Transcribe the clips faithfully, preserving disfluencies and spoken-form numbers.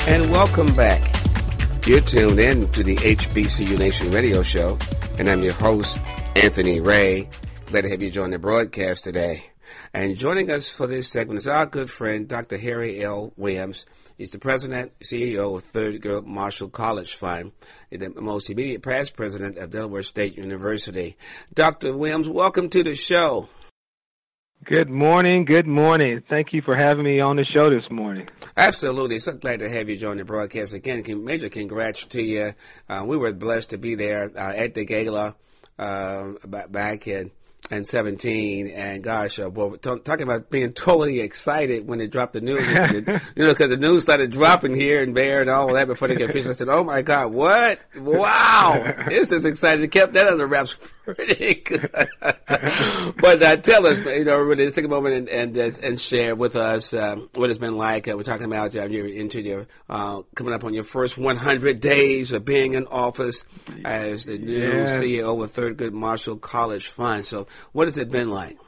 And welcome back. You're tuned in to the H B C U Nation radio show, and I'm your host, Anthony Ray. Glad to have you join the broadcast today. And joining us for this segment is our good friend, Doctor Harry L. Williams. He's the president, C E O of Thurgood Marshall College Fund, and the most immediate past president of Delaware State University. Doctor Williams, welcome to the show. Good morning. Good morning. Thank you for having me on the show this morning. Absolutely. So glad to have you join the broadcast again. Major congrats to you. Uh, we were blessed to be there uh, at the gala uh, back in and seventeen, and gosh, uh, well, t- talking about being totally excited when they dropped the news, you know, because the news started dropping here and there and all of that before they get official. I said, "Oh my God, what? Wow, this is exciting." They kept that under wraps pretty good. But uh, tell us, you know, really, just take a moment and and, and share with us um, what it's been like. Uh, we're talking about uh, you're into your uh, coming up on your first one hundred days of being in office as the new yeah. C E O of Thurgood Marshall College Fund. So, what has it been like?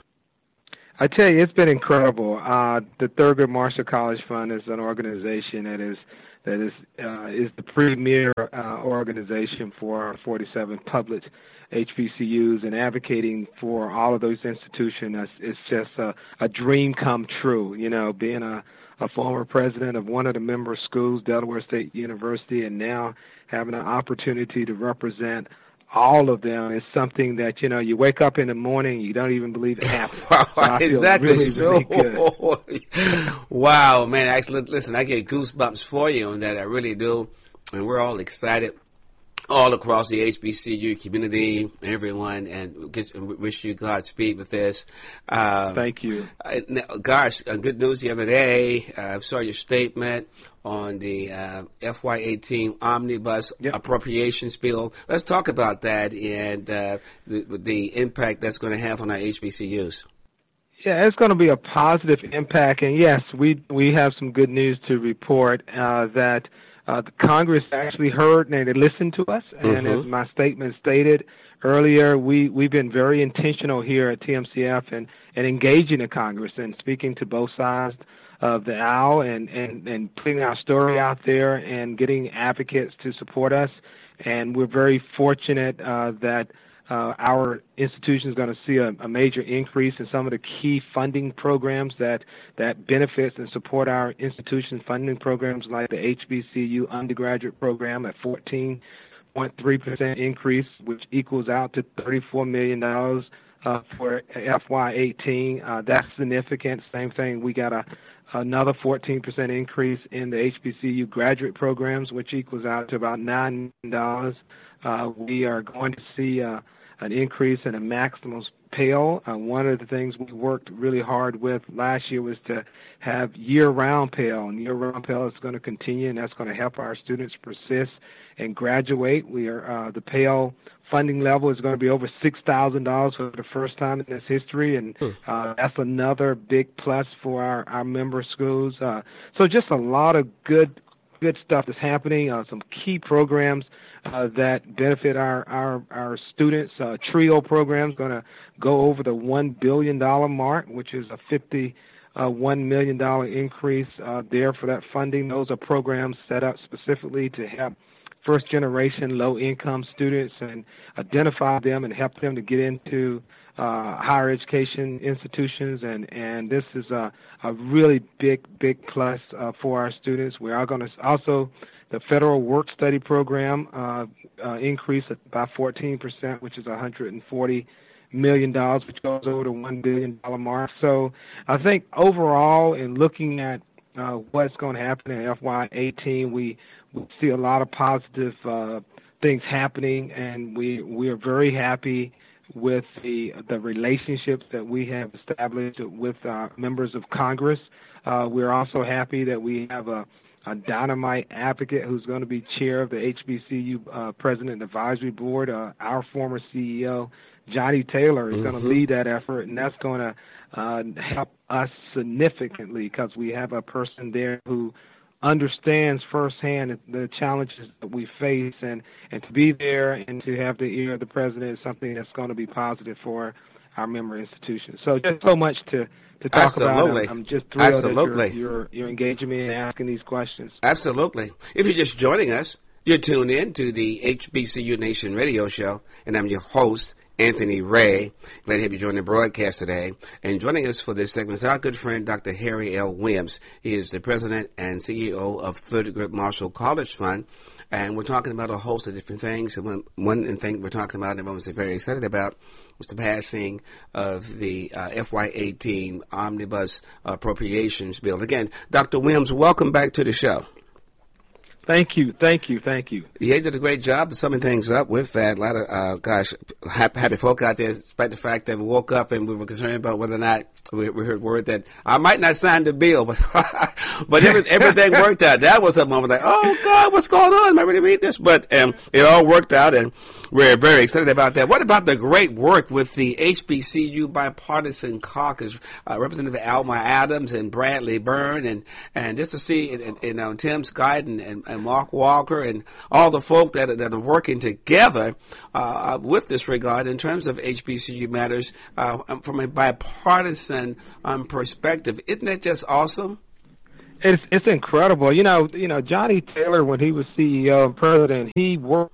I tell you, it's been incredible. Uh, the Thurgood Marshall College Fund is an organization that is that is uh, is the premier uh, organization for our forty-seven public H B C Us, and advocating for all of those institutions is just a, a dream come true. You know, being a, a former president of one of the member schools, Delaware State University, and now having an opportunity to represent all of them is something that, you know, you wake up in the morning, you don't even believe it happened. Wow, so exactly. Really, so, really wow, man. Actually, listen, I get goosebumps for you on that. I really do. And we're all excited all across the H B C U community, everyone, and wish you Godspeed with this. Uh, Thank you. Uh, gosh, uh, good news the other day. I uh, saw your statement on the uh, F Y eighteen omnibus yep. appropriations bill. Let's talk about that and uh, the, the impact that's going to have on our H B C Us. Yeah, it's going to be a positive impact, and yes, we we have some good news to report uh, that uh, the Congress actually heard and they listened to us. And mm-hmm. as my statement stated earlier, we we've been very intentional here at T M C F and and engaging the Congress and speaking to both sides of the aisle and, and, and putting our story out there and getting advocates to support us. And we're very fortunate uh, that uh, our institution is going to see a, a major increase in some of the key funding programs that, that benefits and support our institution funding programs like the H B C U undergraduate program at fourteen point three percent increase, which equals out to thirty-four million dollars uh, for F Y eighteen. Uh, that's significant. Same thing, we got a another fourteen percent increase in the H B C U graduate programs, which equals out to about nine million dollars. Uh, we are going to see uh, an increase in the maximum Pell. Uh, one of the things we worked really hard with last year was to have year-round Pell, and year-round Pell is going to continue, and that's going to help our students persist and graduate. We are uh, the Pell funding level is going to be over six thousand dollars for the first time in its history, and uh, that's another big plus for our, our member schools. Uh, so just a lot of good good stuff is happening, uh, some key programs uh, that benefit our, our, our students. Uh, TRIO program is going to go over the one billion dollars mark, which is a fifty-one million dollars increase uh, there for that funding. Those are programs set up specifically to help first-generation low-income students and identify them and help them to get into uh, higher education institutions. And, and this is a, a really big, big plus uh, for our students. We are going to also, the federal work-study program uh, uh, increase by fourteen percent, which is one hundred forty million dollars, which goes over the one billion dollars mark. So I think overall, in looking at uh, what's going to happen in F Y eighteen, we We see a lot of positive uh, things happening, and we we are very happy with the the relationships that we have established with uh, members of Congress. Uh, we're also happy that we have a, a dynamite advocate who's going to be chair of the H B C U uh, President Advisory Board. Uh, our former C E O, Johnny Taylor, is mm-hmm. going to lead that effort, and that's going to uh, help us significantly because we have a person there who understands firsthand the challenges that we face, and, and to be there and to have the ear of the president is something that's going to be positive for our member institutions. So just so much to, to talk Absolutely. about. I'm, I'm just thrilled Absolutely. that you're, you're, you're engaging me and asking these questions. Absolutely. If you're just joining us, you're tuned in to the H B C U Nation radio show, and I'm your host, Anthony Ray. Glad to have you join the broadcast today. And joining us for this segment is our good friend, Doctor Harry L. Williams. He is the president and C E O of Thurgood Marshall College Fund. And we're talking about a host of different things. And one, one thing we're talking about and everyone's very excited about was the passing of the uh, F Y eighteen Omnibus Appropriations Bill. Again, Doctor Williams, welcome back to the show. Thank you, thank you, thank you. Yeah, you did a great job of summing things up with that. A lot of, uh, gosh, happy, happy folk out there, despite the fact that we woke up and we were concerned about whether or not we, we heard word that I might not sign the bill, but but every, everything worked out. That was a moment like, oh, God, what's going on? Am I ready to read this? But um, it all worked out, and we're very excited about that. What about the great work with the H B C U Bipartisan Caucus, uh, Representative Alma Adams and Bradley Byrne, and, and just to see, and, and, and uh, Tim Scott and, and, and Mark Walker and all the folk that are, that are working together uh, with this regard in terms of H B C U matters uh, from a bipartisan um, perspective. Isn't that just awesome? It's it's incredible. You know, you know, Johnny Taylor, when he was C E O and president, he worked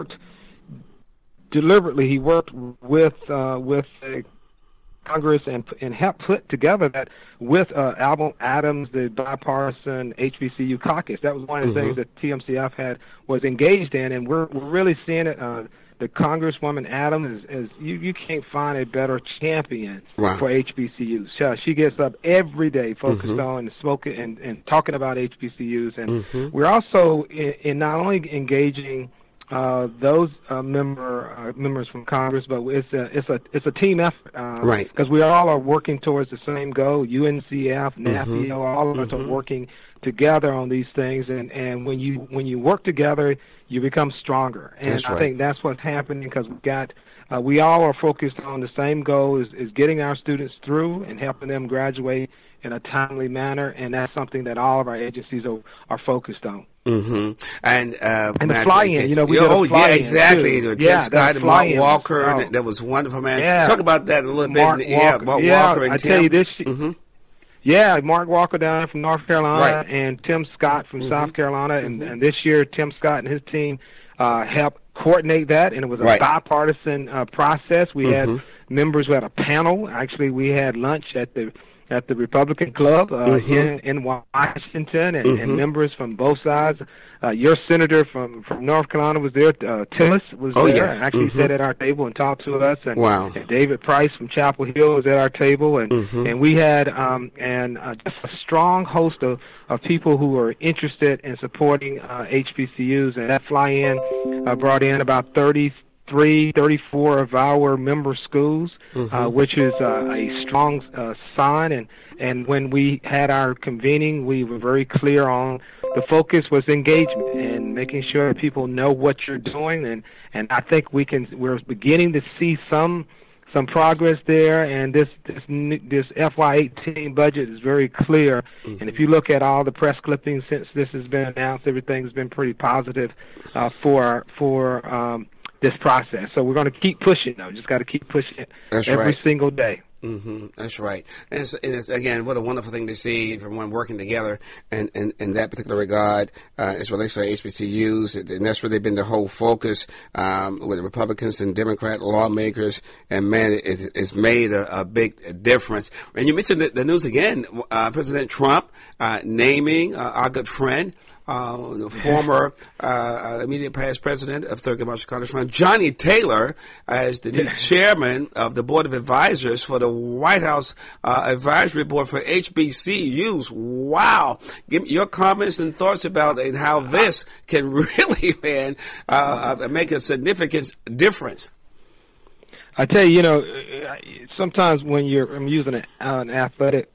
deliberately. He worked with uh, with uh, Congress and and helped put together that with uh, Alma Adams, the bipartisan H B C U caucus. That was one of the mm-hmm. things that T M C F had was engaged in, and we're we're really seeing it. Uh, the Congresswoman Adams is, is you, you can't find a better champion wow. for H B C Us. She, she gets up every day focused mm-hmm. on smoking and, and talking about H B C Us, and mm-hmm. we're also in, in not only engaging Uh, those uh, member uh, members from Congress, but it's a it's a it's a team effort, uh, right? Because we all are working towards the same goal. U N C F, N A F E O, mm-hmm. all of us mm-hmm. are working together on these things, and, and when you when you work together, you become stronger. And that's I right. think that's what's happening because we got uh, we all are focused on the same goal: is, is getting our students through and helping them graduate in a timely manner, and that's something that all of our agencies are, are focused on. Mm-hmm. And uh, and the fly-in, you know, we oh, did a fly-in yeah, exactly. Too. Tim yeah, Scott and Mark Walker, oh. that, that was wonderful, man. Yeah. Talk about that a little Mark bit. Walker. Yeah, Mark yeah, Walker and I Tim. tell you this. Mm-hmm. Yeah, Mark Walker down from North Carolina right. and Tim Scott from mm-hmm. South Carolina, and, mm-hmm. and this year Tim Scott and his team uh, helped coordinate that, and it was a right. bipartisan uh, process. We mm-hmm. had members. We had a panel. Actually, we had lunch at the. at the Republican Club uh, mm-hmm. in, in Washington, and, mm-hmm. and members from both sides. Uh, your senator from, from North Carolina was there. Uh, Tillis was oh, there. Yes. And actually mm-hmm. sat at our table and talked to us. And, wow. and David Price from Chapel Hill was at our table. And, mm-hmm. and we had um, and uh, just a strong host of, of people who were interested in supporting uh, H B C Us. And that fly-in uh, brought in about thirty Three, thirty-four of our member schools, mm-hmm. uh, which is uh, a strong uh, sign. And, and when we had our convening, we were very clear on the focus was engagement and making sure that people know what you're doing. And, and I think we can. We're beginning to see some some progress there. And this this this F Y eighteen budget is very clear. Mm-hmm. And if you look at all the press clippings since this has been announced, everything's been pretty positive uh, for for. Um, this process. So we're going to keep pushing, though. Just got to keep pushing it That's every right. single day. Mm-hmm. That's right. And it's, and it's, again, what a wonderful thing to see everyone working together in, in, in that particular regard uh, as relates to H B C Us. And that's really been the whole focus um, with the Republicans and Democrat lawmakers. And, man, it's, it's made a, a big difference. And you mentioned the, the news again. Uh, President Trump uh, naming uh, our good friend, Uh, the former uh, immediate past president of Thurgood Marshall College Fund, Johnny Taylor, as the new chairman of the Board of Advisors for the White House uh, Advisory Board for H B C Us. Wow. Give me your comments and thoughts about and how this can really, man, uh, make a significant difference. I tell you, you know, sometimes when you're, I'm using an, an athletic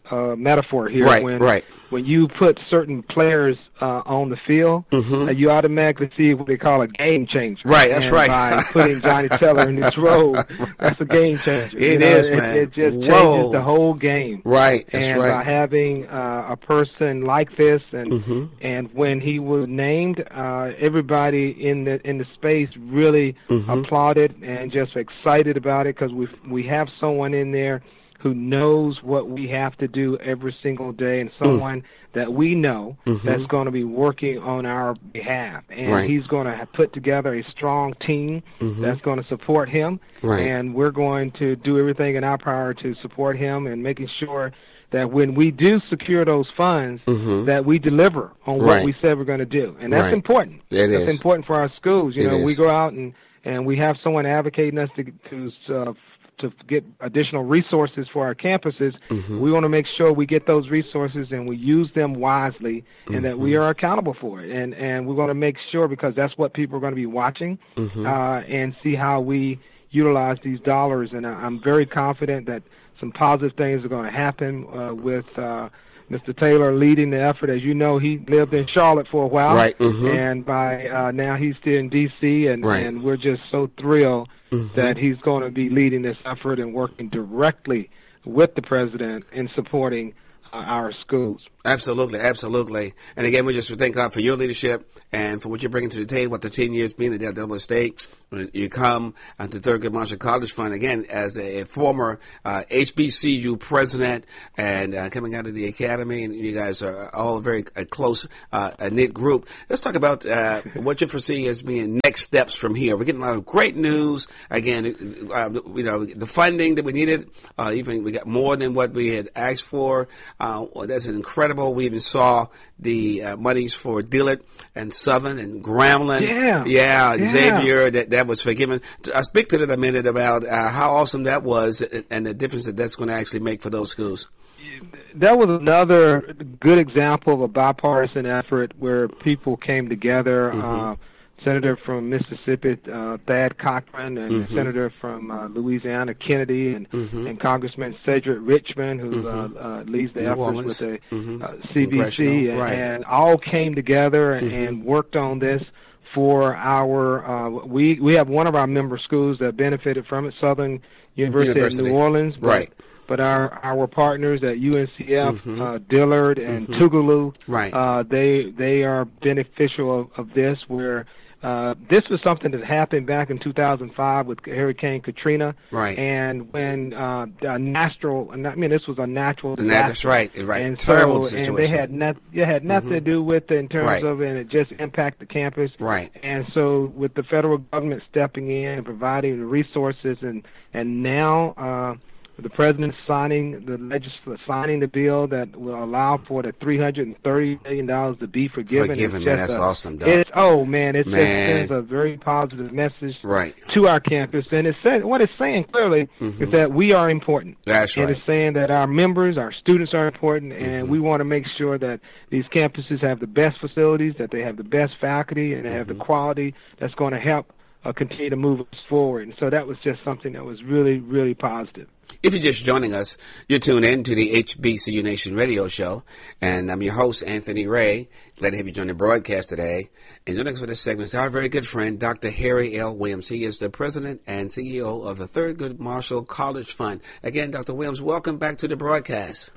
uh, metaphor here. Right, when, right. When you put certain players uh, on the field, mm-hmm. uh, you automatically see what they call a game changer. Right, that's and right. By putting Johnny Teller in this role, that's a game changer. It you know, is, it, man. It just Whoa. changes the whole game. Right, that's and right. by having uh, a person like this, and mm-hmm. and when he was named, uh, everybody in the in the space really mm-hmm. applauded and just excited about it, because we we have someone in there who knows what we have to do every single day, and someone mm. that we know mm-hmm. that's going to be working on our behalf. And right. he's going to put together a strong team mm-hmm. that's going to support him, right. and we're going to do everything in our power to support him, and making sure that when we do secure those funds, mm-hmm. that we deliver on what right. we said we're going to do. And that's right. important. It that's is. important for our schools. You it know, is. we go out and, and we have someone advocating us to, to uh, to get additional resources for our campuses. Mm-hmm. We want to make sure we get those resources and we use them wisely, and mm-hmm. that we are accountable for it. And and we want to make sure, because that's what people are going to be watching, mm-hmm. uh, and see how we utilize these dollars. And I'm very confident that some positive things are going to happen uh, with uh, Mister Taylor leading the effort. As you know, he lived in Charlotte for a while, right. mm-hmm. and by uh, now he's still in D C, and, right. and we're just so thrilled mm-hmm. that he's going to be leading this effort and working directly with the president in supporting uh, our schools. Absolutely, absolutely. And again, we just thank God for your leadership and for what you're bringing to the table after ten years being at Delaware State. You come uh, to Thurgood Marshall College Fund, again, as a former uh, H B C U president and uh, coming out of the academy, and you guys are all a very a close, uh, a knit group. Let's talk about uh, what you foresee as being next steps from here. We're getting a lot of great news. Again, uh, you know, the funding that we needed, uh, even we got more than what we had asked for. Uh, well, that's incredible. We even saw the uh, monies for Dillard and Southern and Grambling. Yeah. Yeah, yeah. Xavier, that, that was forgiven. I'll speak to that a minute about uh, how awesome that was and the difference that that's going to actually make for those schools. That was another good example of a bipartisan effort where people came together. Mm-hmm. Uh, Senator from Mississippi, uh, Thad Cochran, and mm-hmm. Senator from uh, Louisiana, Kennedy, and, mm-hmm. and Congressman Cedric Richmond, who mm-hmm. uh, uh, leads the New efforts Orleans. with the mm-hmm. uh, C B C, and, right. and all came together and, mm-hmm. and worked on this for our, uh, we, we have one of our member schools that benefited from it, Southern University, University. of New Orleans. But, right. But our, our partners at U N C F, mm-hmm. uh, Dillard, and mm-hmm. Tougaloo, right. uh, they, they are beneficial of, of this, where Uh, this was something that happened back in two thousand five with Hurricane Katrina. Right. And when uh, a natural, I mean, this was a natural disaster. That's right, right. And Terrible so, situation. And they had, not, it had nothing mm-hmm. to do with it in terms right. of, and it just impacted the campus. Right. And so with the federal government stepping in and providing the resources, and, and now uh, the president signing the legislature, signing the bill that will allow for the three hundred thirty million dollars to be forgiven. Forgiven, man, that's a, awesome, dog. It's, oh, man, it man. just sends a very positive message right. to our campus. And it's saying, what it's saying clearly mm-hmm. is that we are important. That's right. And it's saying that our members, our students are important, and mm-hmm. we want to make sure that these campuses have the best facilities, that they have the best faculty, and they have mm-hmm. the quality that's going to help uh, continue to move us forward. And so that was just something that was really, really positive. If you're just joining us, you're tuned in to the H B C U Nation radio show, and I'm your host, Anthony Ray. Glad to have you join the broadcast today. And joining us for this segment is our very good friend, Doctor Harry L. Williams. He is the president and C E O of the Thurgood Marshall College Fund. Again, Doctor Williams, welcome back to the broadcast.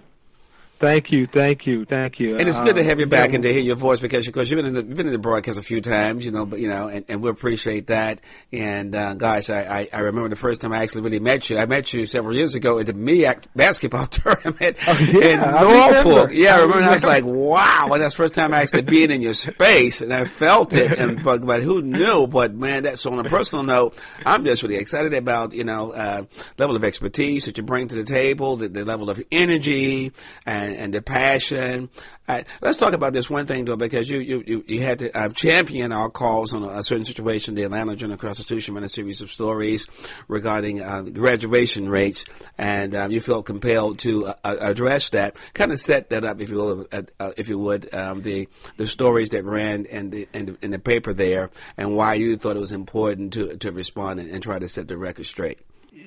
Thank you, thank you, thank you. And it's good to have you um, back yeah, and to hear your voice, because because you've been in the you've been in the broadcast a few times, you know, but you know, and, and we appreciate that. And uh, gosh, I, I, I remember the first time I actually really met you. I met you several years ago at the M E A C basketball tournament oh, yeah, in I Norfolk. remember. Yeah, I remember. I I was like, wow, and that's the first time I actually being in your space, and I felt it. And but, but who knew? But man, that's on a personal note. I'm just really excited about you know uh, level of expertise that you bring to the table, the, the level of energy and, and the passion. All right, let's talk about this one thing, though, because you you you, you had to uh, champion our cause on a, a certain situation. The Atlanta Journal-Constitution ran a series of stories regarding uh, graduation rates, and uh, you felt compelled to uh, address that. Kind of set that up, if you will, uh, uh, if you would, um, the the stories that ran in the, in the in the paper there, and why you thought it was important to to respond and, and try to set the record straight.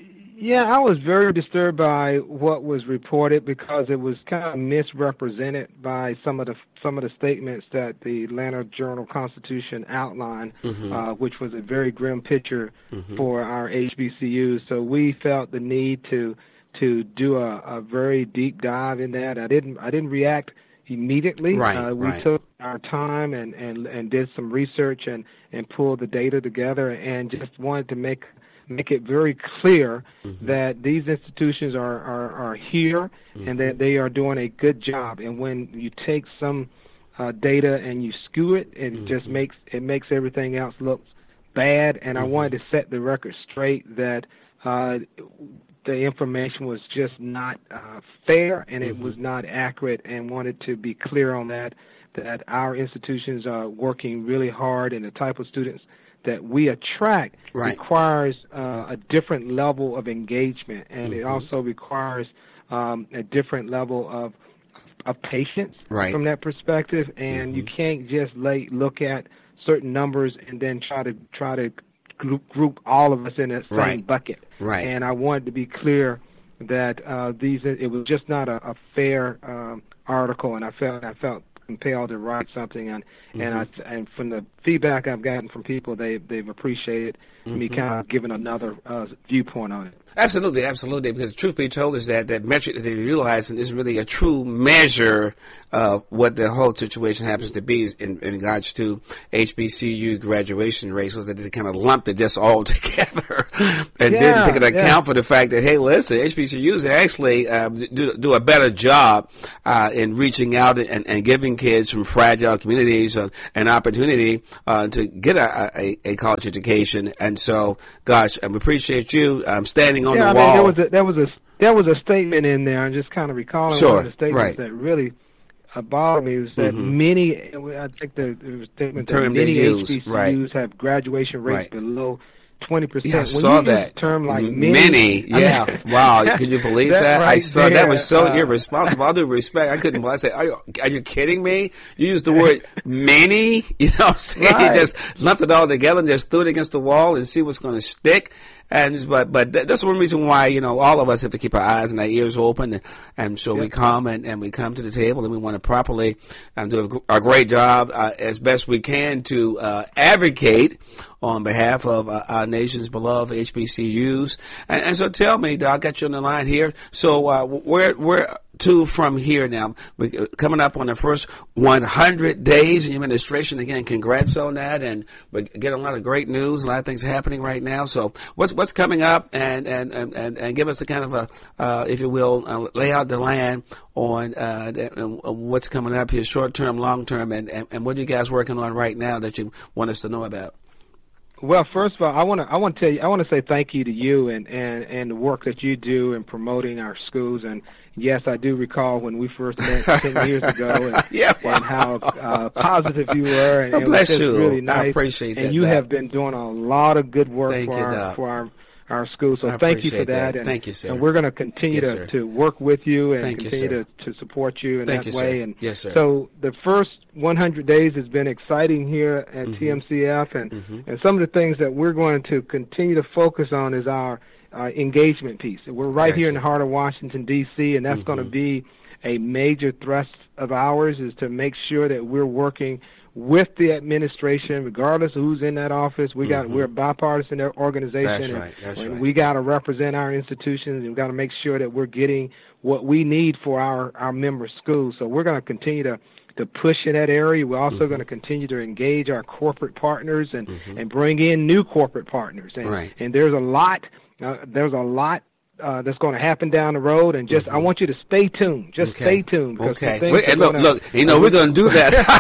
Yeah, I was very disturbed by what was reported because it was kind of misrepresented by some of the some of the statements that the Atlanta Journal-Constitution outlined, mm-hmm. uh, which was a very grim picture mm-hmm. for our H B C Us. So we felt the need to to do a, a very deep dive in that. I didn't I didn't react immediately. Right, uh, we right. took our time and, and, and did some research and, and pulled the data together and just wanted to make make it very clear mm-hmm. that these institutions are, are, are here mm-hmm. and that they are doing a good job. And when you take some uh, data and you skew it, it mm-hmm. just makes it makes everything else look bad. And mm-hmm. I wanted to set the record straight that uh, the information was just not uh, fair and mm-hmm. it was not accurate, and wanted to be clear on that, that our institutions are working really hard, and the type of students that we attract right. requires uh, a different level of engagement, and mm-hmm. it also requires um, a different level of of patience right. from that perspective. And mm-hmm. you can't just lay, look at certain numbers and then try to try to group, group all of us in that same right. bucket. Right. And I wanted to be clear that uh, these it was just not a, a fair um, article, and I felt I felt. compelled to write something, and mm-hmm. and I, and from the feedback I've gotten from people, they they've appreciated mm-hmm. me kind of giving another uh, viewpoint on it. Absolutely, absolutely. Because the truth be told is that that metric that they're utilizing is really a true measure of what the whole situation happens to be in, in regards to H B C U graduation rates, so that they kind of lumped it just all together and yeah, didn't take into account yeah. for the fact that, hey, listen, H B C Us actually uh, do, do a better job uh, in reaching out and, and giving kids from fragile communities uh, an opportunity uh, to get a, a, a college education. And so, gosh, I appreciate you um, standing on yeah, the I wall. mean, there was a, there was a there was a statement in there. I'm just kind of recalling sure, one of the statements right. that really uh, bothered me was that mm-hmm. many. I think the, the statement that term many H B C Us right. have graduation rates right. below twenty percent. Yeah, I when saw you that. Use a term like many, many yeah. I mean, wow. Can you believe that? that? Right I saw there, that was so uh, irresponsible. All due respect, I couldn't. I said, are you, are you kidding me? You used the word many. You know what I'm saying? Right. You just lumped it all together and just threw it against the wall and see what's going to stick. And but but that's one reason why, you know, all of us have to keep our eyes and our ears open, and, and so yep. we come and, and we come to the table, and we want to properly um, do a, a great job uh, as best we can to uh, advocate on behalf of uh, our nation's beloved H B C Us. And, and so tell me, Doc, I got you on the line here. So uh, where where to from here now? We're coming up on the first one hundred days in your administration. Again, congrats on that, and we're getting a lot of great news. A lot of things happening right now. So what's what's coming up, and and and, and, and give us a kind of a, uh, if you will, uh, lay out the land on uh, what's coming up here, short term, long term, and, and and what are you guys working on right now that you want us to know about? Well, first of all, I want to I want to tell you I want to say thank you to you and, and, and the work that you do in promoting our schools. And yes, I do recall when we first met ten years ago, and, yeah, wow. and how uh, positive you were. And oh, it bless was just you. really nice. I appreciate that. And you Doc. have been doing a lot of good work thank for you, our Doc. for our our school. So I thank you for that. that. And, thank you, sir. And we're going to continue yes, to, to work with you and thank continue you, to, to support you in thank that you, way. Sir. And yes, sir. So the first one hundred days has been exciting here at mm-hmm. T M C F, and mm-hmm. and some of the things that we're going to continue to focus on is our uh, engagement piece. We're right gotcha. here in the heart of Washington, D C, and that's mm-hmm. going to be a major thrust of ours, is to make sure that we're working with the administration, regardless of who's in that office. We got mm-hmm. we're a bipartisan organization, That's and, right. That's and right. we got to represent our institutions, and we got to make sure that we're getting what we need for our our member schools. So we're going to continue to to push in that area. We're also mm-hmm. going to continue to engage our corporate partners and mm-hmm. and bring in new corporate partners. And right. and there's a lot uh, there's a lot. Uh, that's going to happen down the road, and just mm-hmm. I want you to stay tuned. Just okay. stay tuned. Okay. Wait, and look, look, you know, we're going to do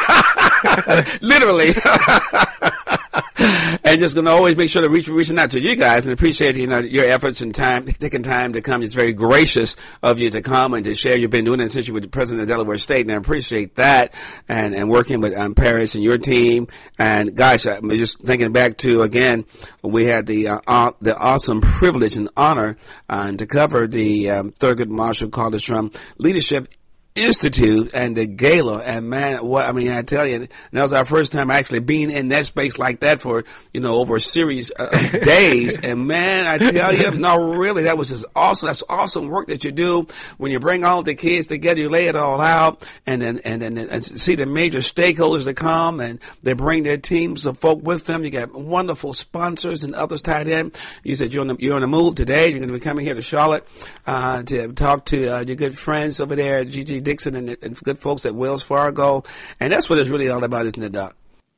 that. Literally. And just going to always make sure to reach reaching out to you guys, and appreciate, you know, your efforts and time, taking time to come. It's very gracious of you to come and to share. You've been doing it since you were the president of Delaware State, and I appreciate that, and, and working with um, Paris and your team. And gosh, I'm just thinking back to, again, we had the uh, uh, the awesome privilege and honor uh, to cover the um, Thurgood Marshall College from Leadership Institute and the gala, and man, what I mean, I tell you, that was our first time actually being in that space like that for, you know, over a series of days. And man, I tell you, no, really, that was just awesome. That's awesome work that you do when you bring all the kids together, you lay it all out, and then and then and see the major stakeholders that come and they bring their teams of folk with them. You got wonderful sponsors and others tied in. You said you're on the, you're on the move today. You're going to be coming here to Charlotte uh, to talk to uh, your good friends over there at G G Dixon and, and good folks at Wells Fargo, and that's what it's really all about, isn't it, Doc?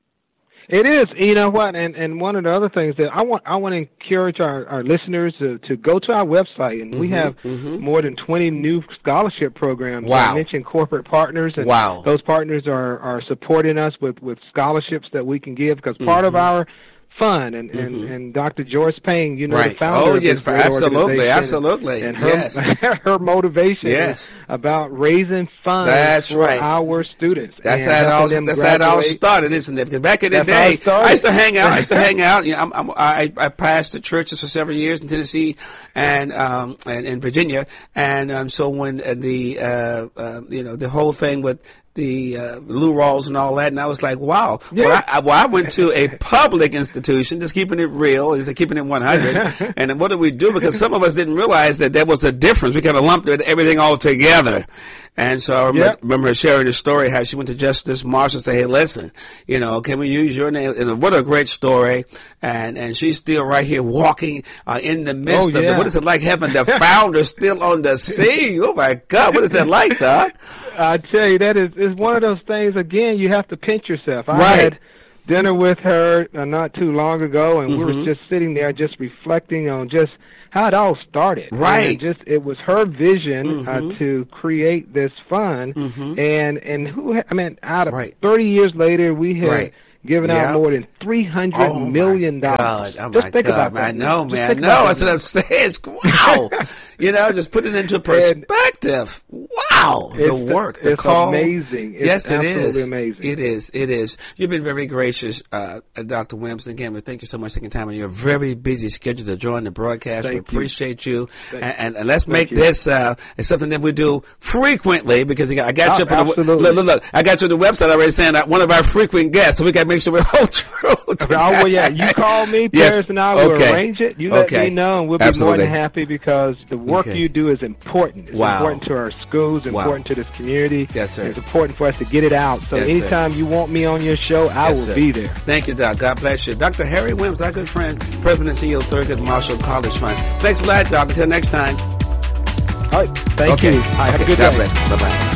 It is. You know what? And and one of the other things that I want I want to encourage our, our listeners to, to go to our website, and mm-hmm, we have mm-hmm. more than twenty new scholarship programs. Wow. I mentioned corporate partners, and wow. those partners are, are supporting us with, with scholarships that we can give, because part mm-hmm. of our fun and, and, mm-hmm. and Doctor Joyce Payne, you know, right. the founder oh, of yes, this great absolutely, absolutely, and her, yes. her motivation yes. is about raising funds that's for right. our students. That's how it all. That's how it all started, isn't it? Because back in the that's day, I used to hang out. I used to hang out. You know, I'm, I'm, I I pastored churches for several years in Tennessee and um and in Virginia, and um, so when the uh, uh you know the whole thing with the uh, Lou Rawls and all that, and I was like, wow. Yeah. Well, I, I, well, I went to a public institution, just keeping it real, is keeping it one hundred. And then what did we do? Because some of us didn't realize that there was a difference. We kind of lumped everything all together. And so I remember, yep. remember sharing the story how she went to Justice Marshall and said, hey, listen, you know, can we use your name? And what a great story. And and she's still right here walking uh, in the midst oh, of yeah. the, what is it like having the founder still on the scene? Oh, my God. What is that like, Doc? I tell you, that is, is one of those things, again, you have to pinch yourself. I right. had dinner with her uh, not too long ago, and mm-hmm. we were just sitting there just reflecting on just how it all started. Right. And just it was her vision mm-hmm. uh, to create this fund, mm-hmm. and and who I mean, out of right. thirty years later, we had right. given yeah. out more than three hundred oh million dollars. Oh just think God. about that. I know, just man. No, that's what I'm saying. It's, wow. You know, just put it into perspective. And wow. The work, the it's call. amazing. It's yes, it absolutely is. amazing. It is. It is. You've been very gracious, uh, Doctor Williams. Again, we thank you so much for taking time on your very busy schedule to join the broadcast. Thank we appreciate you. you. And, and, and let's thank make you. this uh, it's something that we do frequently, because I got oh, you up on absolutely. the look, look, look. I got you on the website already saying that one of our frequent guests, so we got to make sure we hold true. Oh, well, yeah, you call me, yes. Paris, and I will okay. arrange it. You let okay. me know, and we'll be absolutely. more than happy, because the work okay. you do is important. It's wow. important to our schools, important wow. to this community. Yes, sir. It's important for us to get it out. So yes, anytime sir. you want me on your show, I yes, will sir. be there. Thank you, Doc. God bless you. Doctor Harry Williams, our good friend, President and C E O of Thurgood Marshall College Fund. Thanks a lot, Doc. Until next time. All right. Thank okay. you. All right, okay. have a good God day. bless you. Bye-bye.